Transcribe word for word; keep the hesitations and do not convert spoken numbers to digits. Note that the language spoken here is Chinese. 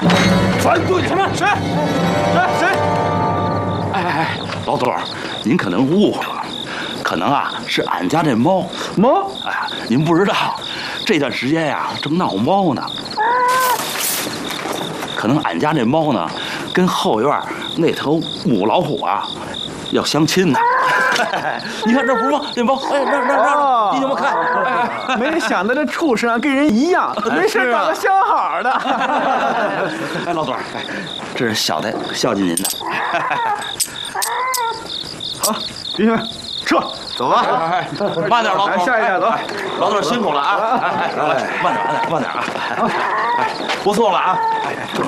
反对什么？谁？谁？谁？ 哎哎哎，老董，您可能误会了，可能啊是俺家这猫。 猫？ 哎，您不知道，这段时间呀正闹猫呢。可能俺家这猫呢，跟后院那头母老虎啊要相亲呢。你看这不是吗？这猫，哎，那那那，你怎么看？ 哎，没想到这畜生啊，跟人一样，没事搞个相好的。 哎，老董，哎，这是小的孝敬您的。 好，弟兄们，撤，走吧。 哎，慢点，老董， 下一站走。 老董辛苦了啊！哎哎，慢点，慢点，慢点啊！哎，不错了啊！哎，撤。